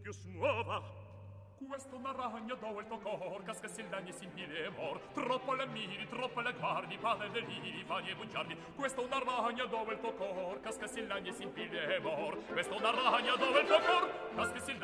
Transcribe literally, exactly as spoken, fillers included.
più smuova. Questa una ragna dove il tuo cor casca se l'agni si impile mor. Troppo la miri, troppo la guardi, padre deliri, vani e bugiardi. Questa una ragna dove il tuo cor casca se l'agni si impile mor. Questa una ragna dove il tuo cor casca se l'agni